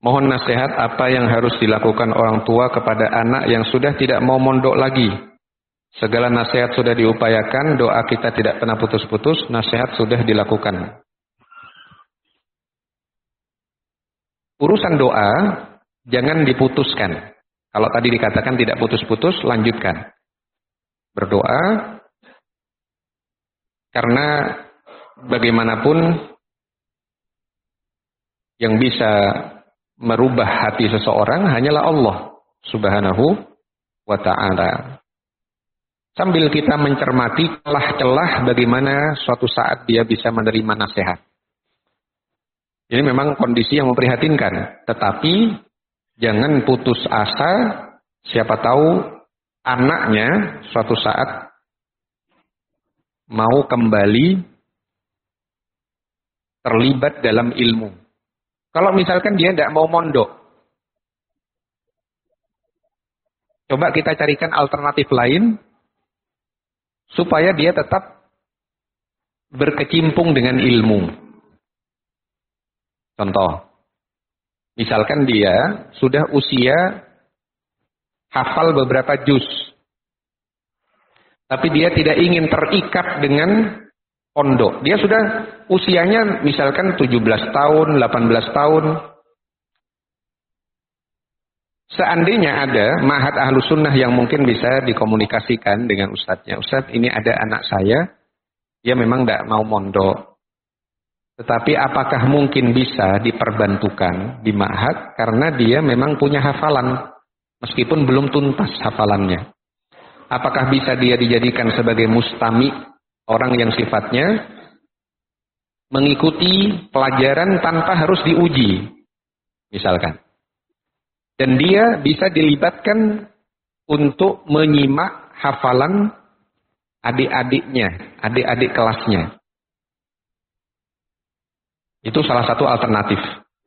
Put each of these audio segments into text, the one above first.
Mohon nasihat apa yang harus dilakukan orang tua kepada anak yang sudah tidak mau mondok lagi. Segala nasihat sudah diupayakan, doa kita tidak pernah putus-putus, nasihat sudah dilakukan. Urusan doa jangan diputuskan. Kalau tadi dikatakan tidak putus-putus, lanjutkan. Berdoa, karena bagaimanapun yang bisa merubah hati seseorang hanyalah Allah Subhanahu wa ta'ala. Sambil kita mencermati celah-celah bagaimana suatu saat dia bisa menerima nasihat. Ini memang kondisi yang memprihatinkan, tetapi jangan putus asa, siapa tahu anaknya suatu saat mau kembali terlibat dalam ilmu. Kalau misalkan dia tidak mau mondok, coba kita carikan alternatif lain supaya dia tetap berkecimpung dengan ilmu. Contoh, misalkan dia sudah usia hafal beberapa juz, tapi dia tidak ingin terikat dengan pondok. Dia sudah usianya misalkan 17 tahun, 18 tahun. Seandainya ada ma'had ahlus sunnah yang mungkin bisa dikomunikasikan dengan ustadznya. Ustadz, ini ada anak saya, dia memang tidak mau mondok. Tetapi apakah mungkin bisa diperbantukan di ma'had karena dia memang punya hafalan meskipun belum tuntas hafalannya. Apakah bisa dia dijadikan sebagai mustami, orang yang sifatnya mengikuti pelajaran tanpa harus diuji misalkan. Dan dia bisa dilibatkan untuk menyimak hafalan adik-adiknya, adik-adik kelasnya. Itu salah satu alternatif.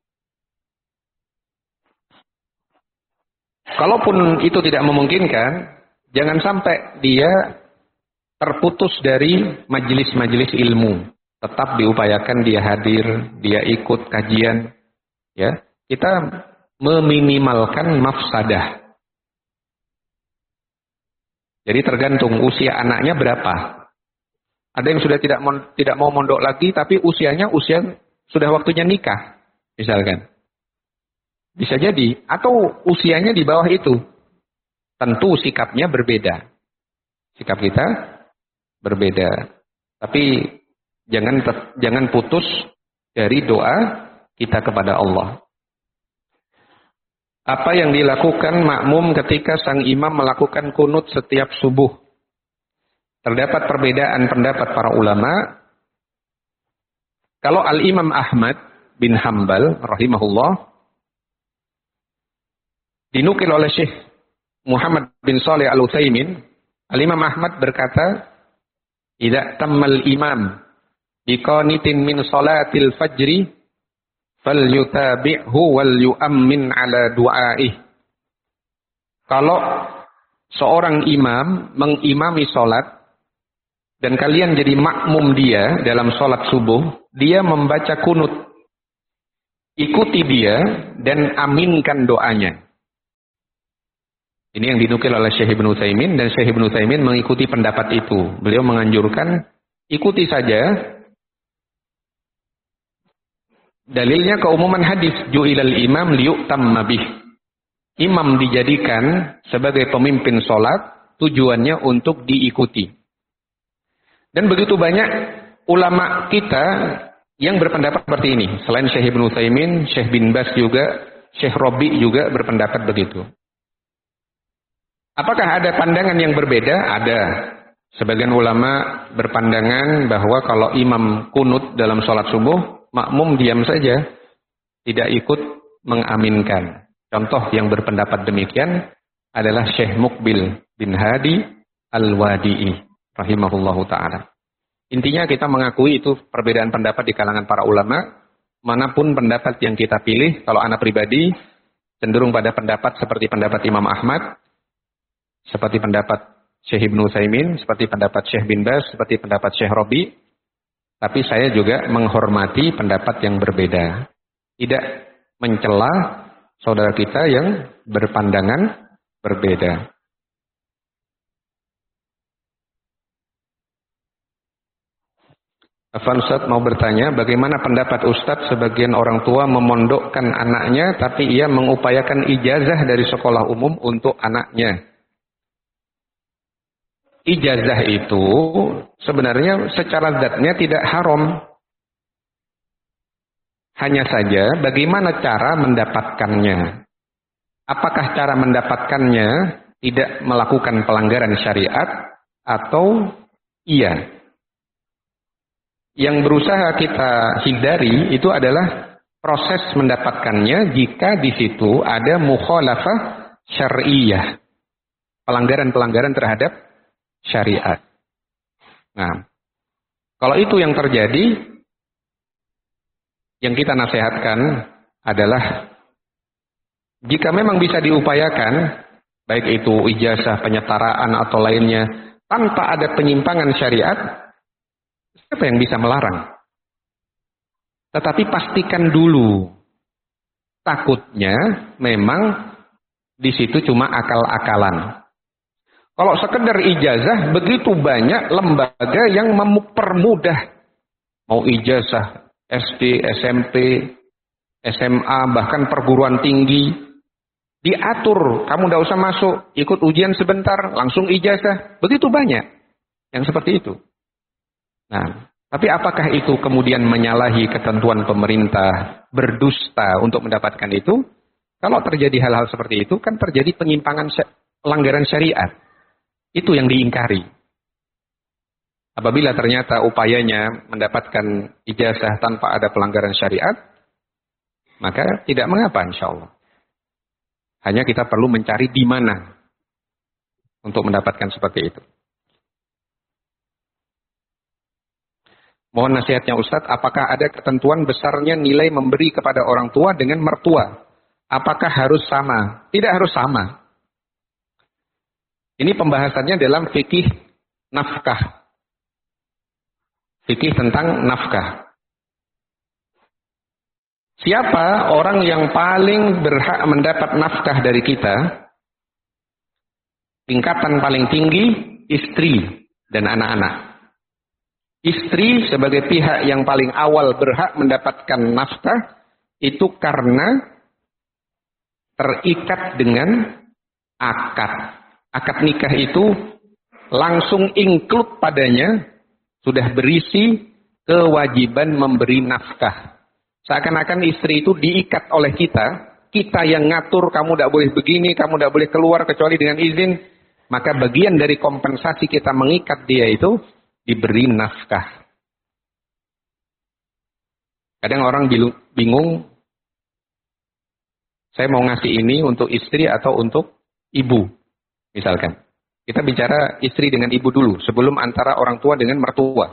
Kalaupun itu tidak memungkinkan, jangan sampai dia terputus dari majelis-majelis ilmu. Tetap diupayakan dia hadir, dia ikut kajian. Ya, kita meminimalkan mafsadah. Jadi tergantung usia anaknya berapa. Ada yang sudah tidak mau mondok lagi, tapi usianya sudah waktunya nikah, misalkan. Bisa jadi, atau usianya di bawah itu. Tentu sikapnya berbeda. Sikap kita berbeda. Tapi jangan putus dari doa kita kepada Allah. Apa yang dilakukan makmum ketika sang imam melakukan kunut setiap subuh? Terdapat perbedaan pendapat para ulama. Kalau Al-Imam Ahmad bin Hanbal rahimahullah dinukil oleh Syekh Muhammad bin Shalih Al-Utsaimin, Al-Imam Ahmad berkata, "Idza tammal imam biqanitin min salatil fajri falyutabi'hu wal yu'ammin ala du'aih." Kalau seorang imam mengimami salat dan kalian jadi makmum dia dalam sholat subuh, dia membaca kunut. Ikuti dia dan aminkan doanya. Ini yang dinukil oleh Syekh Ibnu Utsaimin, dan Syekh Ibnu Utsaimin mengikuti pendapat itu. Beliau menganjurkan, ikuti saja. Dalilnya keumuman hadis, ju'ilal imam liyu'tamma bih. Imam dijadikan sebagai pemimpin sholat, tujuannya untuk diikuti. Dan begitu banyak ulama kita yang berpendapat seperti ini. Selain Syekh Ibnu Utsaimin, Syekh bin Baz juga, Syekh Rabi juga berpendapat begitu. Apakah ada pandangan yang berbeda? Ada. Sebagian ulama berpandangan bahwa kalau imam kunut dalam sholat subuh, makmum diam saja, tidak ikut mengaminkan. Contoh yang berpendapat demikian adalah Syekh Muqbil bin Hadi Al-Wadi'i rahimahullahu ta'ala. Intinya kita mengakui itu perbedaan pendapat di kalangan para ulama. Manapun pendapat yang kita pilih, kalau anak pribadi cenderung pada pendapat seperti pendapat Imam Ahmad, seperti pendapat Syekh Ibnu Utsaimin, seperti pendapat Syekh bin Baz, seperti pendapat Syekh Rabi. Tapi saya juga menghormati pendapat yang berbeda. Tidak mencela saudara kita yang berpandangan berbeda. Afwan Ustaz mau bertanya, bagaimana pendapat Ustaz sebagian orang tua memondokkan anaknya tapi ia mengupayakan ijazah dari sekolah umum untuk anaknya? Ijazah itu sebenarnya secara zatnya tidak haram. Hanya saja bagaimana cara mendapatkannya. Apakah cara mendapatkannya tidak melakukan pelanggaran syariat atau iya? Yang berusaha kita hindari itu adalah proses mendapatkannya jika di situ ada mukhalafah syar'iyyah, pelanggaran-pelanggaran terhadap syariat. Nah, kalau itu yang terjadi, yang kita nasihatkan adalah jika memang bisa diupayakan, baik itu ijazah, penyetaraan atau lainnya, tanpa ada penyimpangan syariat, siapa yang bisa melarang? Tetapi pastikan dulu. Takutnya memang di situ cuma akal-akalan. Kalau sekedar ijazah, begitu banyak lembaga yang mempermudah. Mau ijazah SD, SMP, SMA, bahkan perguruan tinggi. Diatur, kamu tidak usah masuk, ikut ujian sebentar, langsung ijazah. Begitu banyak yang seperti itu. Nah, tapi apakah itu kemudian menyalahi ketentuan pemerintah, berdusta untuk mendapatkan itu? Kalau terjadi hal-hal seperti itu, kan terjadi penyimpangan pelanggaran syariat. Itu yang diingkari. Apabila ternyata upayanya mendapatkan ijazah tanpa ada pelanggaran syariat, maka tidak mengapa insya Allah. Hanya kita perlu mencari di mana untuk mendapatkan seperti itu. Mohon nasihatnya Ustadz, apakah ada ketentuan besarnya nilai memberi kepada orang tua dengan mertua? Apakah harus sama? Tidak harus sama. Ini pembahasannya dalam fikih nafkah. Fikih tentang nafkah. Siapa orang yang paling berhak mendapat nafkah dari kita? Tingkatan paling tinggi, istri dan anak-anak. Istri sebagai pihak yang paling awal berhak mendapatkan nafkah itu karena terikat dengan akad. Akad nikah itu langsung include padanya sudah berisi kewajiban memberi nafkah. Seakan-akan istri itu diikat oleh kita yang ngatur, kamu tidak boleh begini, kamu tidak boleh keluar kecuali dengan izin. Maka bagian dari kompensasi kita mengikat dia itu diberi nafkah. Kadang orang bingung, saya mau ngasih ini untuk istri atau untuk ibu, misalkan. Kita bicara istri dengan ibu dulu, sebelum antara orang tua dengan mertua.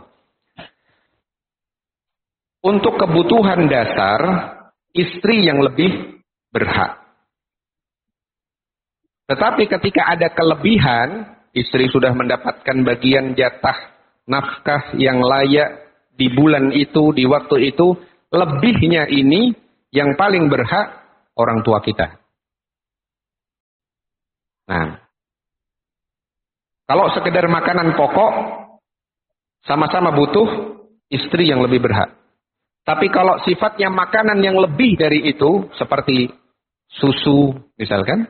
Untuk kebutuhan dasar, istri yang lebih berhak. Tetapi ketika ada kelebihan, istri sudah mendapatkan bagian jatah nafkah yang layak di bulan itu, di waktu itu, lebihnya ini yang paling berhak orang tua kita. Nah, kalau sekedar makanan pokok, sama-sama butuh, istri yang lebih berhak. Tapi kalau sifatnya makanan yang lebih dari itu, seperti susu misalkan,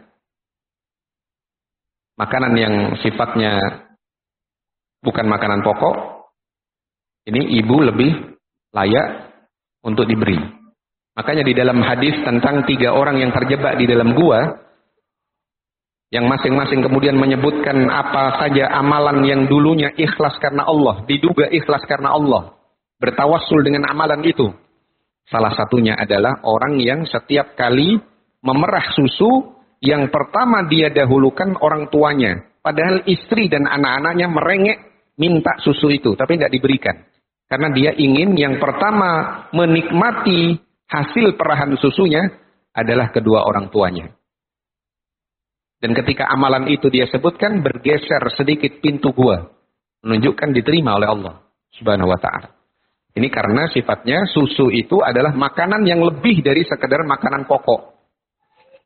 makanan yang sifatnya bukan makanan pokok, ini ibu lebih layak untuk diberi. Makanya di dalam hadis tentang 3 orang yang terjebak di dalam gua, yang masing-masing kemudian menyebutkan apa saja amalan yang dulunya ikhlas karena Allah, diduga ikhlas karena Allah, bertawassul dengan amalan itu. Salah satunya adalah orang yang setiap kali memerah susu, yang pertama dia dahulukan orang tuanya. Padahal istri dan anak-anaknya merengek minta susu itu, tapi tidak diberikan. Karena dia ingin yang pertama menikmati hasil perahan susunya adalah kedua orang tuanya. Dan ketika amalan itu dia sebutkan, bergeser sedikit pintu gua, menunjukkan diterima oleh Allah Subhanahu wa ta'ala. Ini karena sifatnya susu itu adalah makanan yang lebih dari sekedar makanan pokok.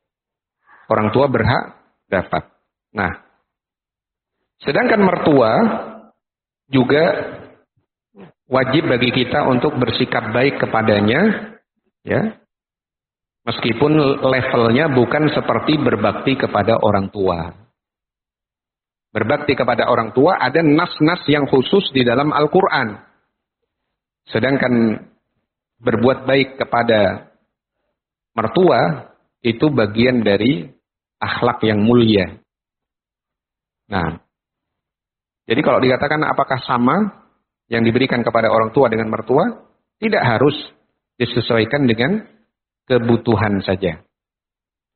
orang tua berhak dapat. Nah, sedangkan mertua juga wajib bagi kita untuk bersikap baik kepadanya, ya. Meskipun levelnya bukan seperti berbakti kepada orang tua. Berbakti kepada orang tua ada nas-nas yang khusus di dalam Al-Quran. Sedangkan berbuat baik kepada mertua itu bagian dari akhlak yang mulia. Nah, jadi kalau dikatakan apakah sama yang diberikan kepada orang tua dengan mertua, tidak harus disesuaikan dengan kebutuhan saja.